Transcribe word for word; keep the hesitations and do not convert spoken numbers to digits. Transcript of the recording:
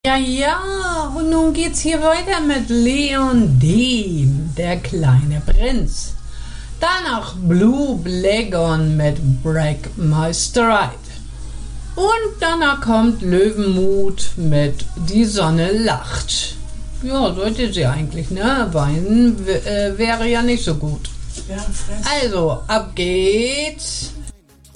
Ja, ja, und nun geht's hier weiter mit Leon Dehm, der kleine Prinz. Danach Blue Blagon mit Break My Stride. Und danach kommt Löwenmut mit Die Sonne lacht. Ja, sollte sie eigentlich, ne? Weinen äh, wäre ja nicht so gut. Ja, fress. Also, ab geht's.